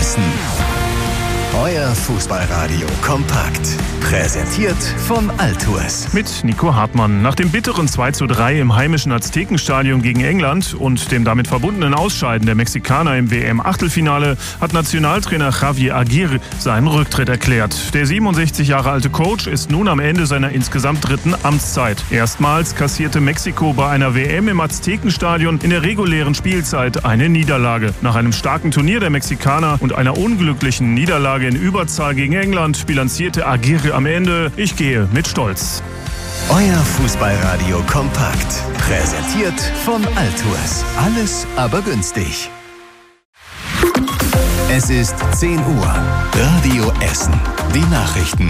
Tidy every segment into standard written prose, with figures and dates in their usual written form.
Essen. Euer Fußballradio kompakt. Präsentiert von Altours. Mit Nico Hartmann. Nach dem bitteren 2:3 im heimischen Aztekenstadion gegen England und dem damit verbundenen Ausscheiden der Mexikaner im WM-Achtelfinale hat Nationaltrainer Javier Aguirre seinen Rücktritt erklärt. Der 67 Jahre alte Coach ist nun am Ende seiner insgesamt dritten Amtszeit. Erstmals kassierte Mexiko bei einer WM im Aztekenstadion in der regulären Spielzeit eine Niederlage. Nach einem starken Turnier der Mexikaner und einer unglücklichen Niederlage in Überzahl gegen England bilanzierte Aguirre am Ende: Ich gehe mit Stolz. Euer Fußballradio kompakt. Präsentiert von Altours. Alles aber günstig. Es ist 10 Uhr. Radio Essen. Die Nachrichten.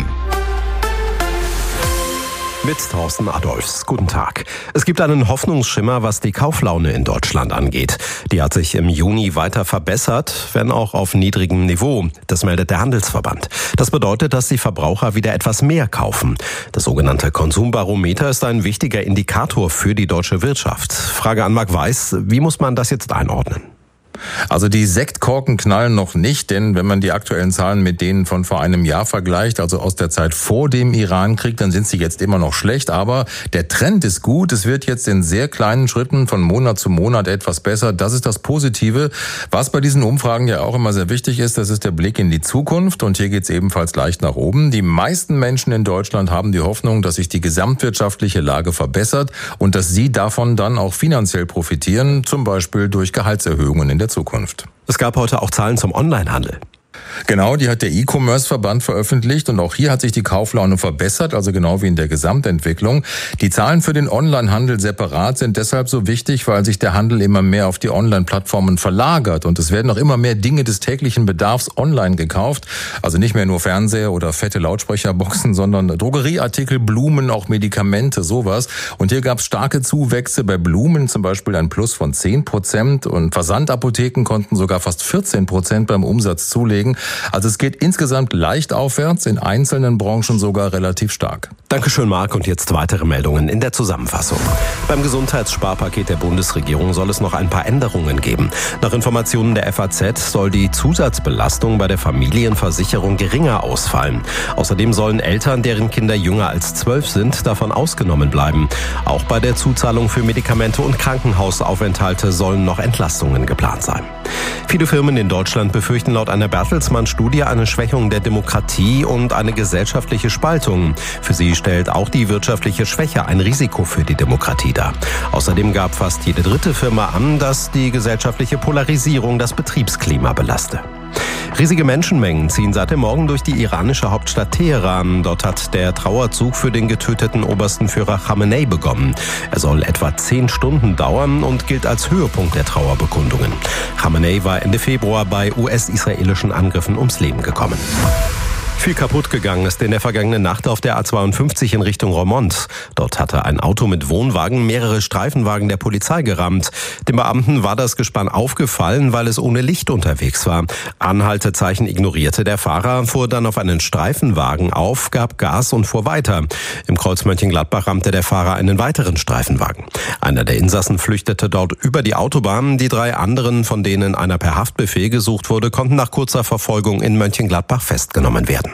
Mit Thorsten Adolfs. Guten Tag. Es gibt einen Hoffnungsschimmer, was die Kauflaune in Deutschland angeht. Die hat sich im Juni weiter verbessert, wenn auch auf niedrigem Niveau. Das meldet der Handelsverband. Das bedeutet, dass die Verbraucher wieder etwas mehr kaufen. Das sogenannte Konsumbarometer ist ein wichtiger Indikator für die deutsche Wirtschaft. Frage an Marc Weiß, wie muss man das jetzt einordnen? Also die Sektkorken knallen noch nicht, denn wenn man die aktuellen Zahlen mit denen von vor einem Jahr vergleicht, also aus der Zeit vor dem Irankrieg, dann sind sie jetzt immer noch schlecht. Aber der Trend ist gut. Es wird jetzt in sehr kleinen Schritten von Monat zu Monat etwas besser. Das ist das Positive. Was bei diesen Umfragen ja auch immer sehr wichtig ist, das ist der Blick in die Zukunft. Und hier geht es ebenfalls leicht nach oben. Die meisten Menschen in Deutschland haben die Hoffnung, dass sich die gesamtwirtschaftliche Lage verbessert und dass sie davon dann auch finanziell profitieren, zum Beispiel durch Gehaltserhöhungen in der Zukunft. Es gab heute auch Zahlen zum Onlinehandel. Genau, die hat der E-Commerce-Verband veröffentlicht und auch hier hat sich die Kauflaune verbessert, also genau wie in der Gesamtentwicklung. Die Zahlen für den Onlinehandel separat sind deshalb so wichtig, weil sich der Handel immer mehr auf die Online-Plattformen verlagert und es werden auch immer mehr Dinge des täglichen Bedarfs online gekauft. Also nicht mehr nur Fernseher oder fette Lautsprecherboxen, sondern Drogerieartikel, Blumen, auch Medikamente, sowas. Und hier gab es starke Zuwächse bei Blumen, zum Beispiel ein Plus von 10% und Versandapotheken konnten sogar fast 14% beim Umsatz zulegen. Also es geht insgesamt leicht aufwärts, in einzelnen Branchen sogar relativ stark. Dankeschön, Marc. Und jetzt weitere Meldungen in der Zusammenfassung. Beim Gesundheitssparpaket der Bundesregierung soll es noch ein paar Änderungen geben. Nach Informationen der FAZ soll die Zusatzbelastung bei der Familienversicherung geringer ausfallen. Außerdem sollen Eltern, deren Kinder jünger als 12 sind, davon ausgenommen bleiben. Auch bei der Zuzahlung für Medikamente und Krankenhausaufenthalte sollen noch Entlastungen geplant sein. Viele Firmen in Deutschland befürchten laut einer Bertelsmann-Studie eine Schwächung der Demokratie und eine gesellschaftliche Spaltung. Für sie stellt auch die wirtschaftliche Schwäche ein Risiko für die Demokratie dar. Außerdem gab fast jede dritte Firma an, dass die gesellschaftliche Polarisierung das Betriebsklima belaste. Riesige Menschenmengen ziehen seit dem Morgen durch die iranische Hauptstadt Teheran. Dort hat der Trauerzug für den getöteten obersten Führer Khamenei begonnen. Er soll etwa 10 Stunden dauern und gilt als Höhepunkt der Trauerbekundungen. Khamenei war Ende Februar bei US-israelischen Angriffen ums Leben gekommen. Viel kaputt gegangen ist in der vergangenen Nacht auf der A52 in Richtung Roermond. Dort hatte ein Auto mit Wohnwagen mehrere Streifenwagen der Polizei gerammt. Dem Beamten war das Gespann aufgefallen, weil es ohne Licht unterwegs war. Anhaltezeichen ignorierte der Fahrer, fuhr dann auf einen Streifenwagen auf, gab Gas und fuhr weiter. Im Kreuz Mönchengladbach rammte der Fahrer einen weiteren Streifenwagen. Einer der Insassen flüchtete dort über die Autobahn. Die 3 anderen, von denen einer per Haftbefehl gesucht wurde, konnten nach kurzer Verfolgung in Mönchengladbach festgenommen werden.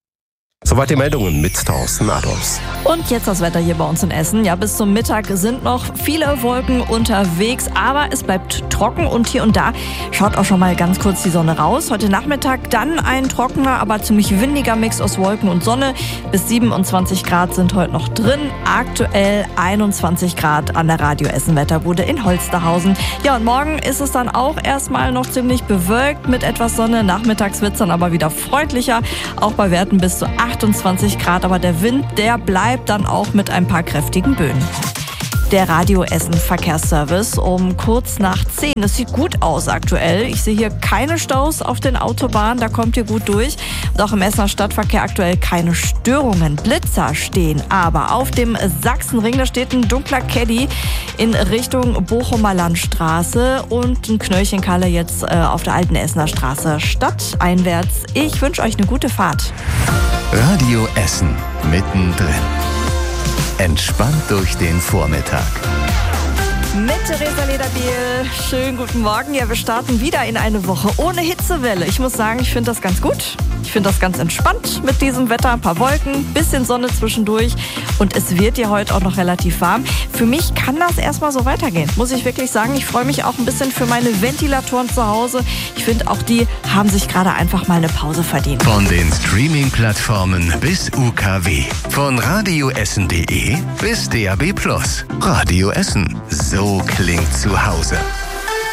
Soweit die Meldungen mit Thorsten Adolfs. Und jetzt das Wetter hier bei uns in Essen. Ja, bis zum Mittag sind noch viele Wolken unterwegs, aber es bleibt trocken und hier und da schaut auch schon mal ganz kurz die Sonne raus. Heute Nachmittag dann ein trockener, aber ziemlich windiger Mix aus Wolken und Sonne. Bis 27 Grad sind heute noch drin. Aktuell 21 Grad an der Radio Essen Wetterbude in Holsterhausen. Ja, und morgen ist es dann auch erstmal noch ziemlich bewölkt mit etwas Sonne. Nachmittags wird es dann aber wieder freundlicher, auch bei Werten bis zu 28 Grad, aber der Wind, der bleibt dann auch mit ein paar kräftigen Böen. Der Radio Essen Verkehrsservice um kurz nach 10. Das sieht gut aus aktuell. Ich sehe hier keine Staus auf den Autobahnen, da kommt ihr gut durch. Und auch im Essener Stadtverkehr aktuell keine Störungen. Blitzer stehen aber auf dem Sachsenring. Da steht ein dunkler Caddy in Richtung Bochumer Landstraße und ein Knöllchenkalle jetzt auf der alten Essener Straße stadteinwärts. Ich wünsche euch eine gute Fahrt. Radio Essen mittendrin. Entspannt durch den Vormittag. Mit Theresa Lederbiel. Schönen guten Morgen. Ja, wir starten wieder in eine Woche ohne Hitzewelle. Ich muss sagen, ich finde das ganz gut. Ich finde das ganz entspannt mit diesem Wetter. Ein paar Wolken, bisschen Sonne zwischendurch. Und es wird ja heute auch noch relativ warm. Für mich kann das erstmal so weitergehen, muss ich wirklich sagen. Ich freue mich auch ein bisschen für meine Ventilatoren zu Hause. Ich finde, auch die haben sich gerade einfach mal eine Pause verdient. Von den Streaming-Plattformen bis UKW. Von radioessen.de bis DAB+. Radio Essen. So klingt zu Hause.